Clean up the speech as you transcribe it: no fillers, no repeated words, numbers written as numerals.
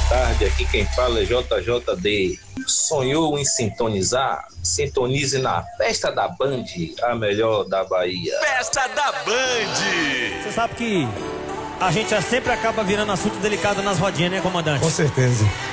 tarde. Aqui quem fala é JJD. Sonhou em sintonizar? Sintonize na Festa da Band, a melhor da Bahia. Festa da Band! Você sabe que a gente sempre acaba virando assunto delicado nas rodinhas, né, comandante? Com certeza.